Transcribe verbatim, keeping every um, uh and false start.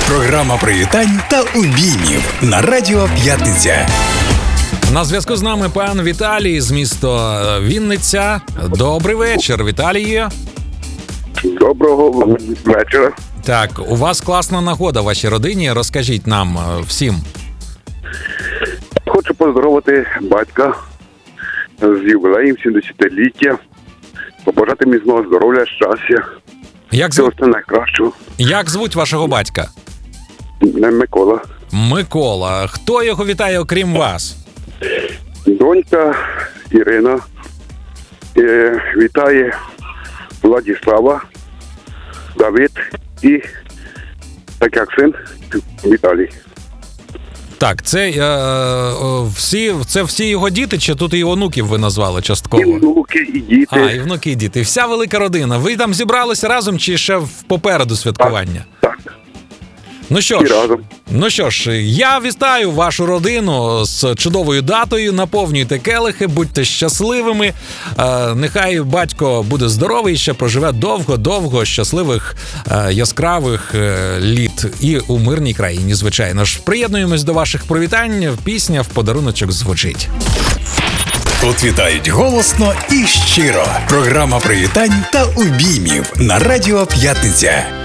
Програма привітань та обіймів на Радіо П'ятниця. На зв'язку з нами пан Віталій з міста Вінниця. Добрий вечір, Віталію. Доброго вечора. Так, у вас класна нагода в вашій родині. Розкажіть нам всім. Хочу поздоровити батька з ювілеєм сімдесятиліття, побажати міцного здоров'я, щастя, Як, всього звуть, найкращого. як звуть вашого батька? Не Микола. Микола. Хто його вітає, окрім вас? Донька Ірина е, вітає Владислава, Давид і, так як син, Віталій. Так, це, е, е, всі, це всі його діти, чи тут і онуків ви назвали частково? І внуки, і діти. А, і внуки, і діти. Вся велика родина. Ви там зібралися разом чи ще попереду святкування? Так, Ну що всі ж, разом. ну що ж, я вітаю вашу родину з чудовою датою. Наповнюйте келихи, будьте щасливими. Е, нехай батько буде здоровий, ще проживе довго-довго щасливих, е, яскравих е, літ. І у мирній країні, звичайно ж. Приєднуємось до ваших привітань. Пісня в подаруночок звучить. Тут вітають голосно і щиро. Програма привітань та обіймів на Радіо П'ятниця.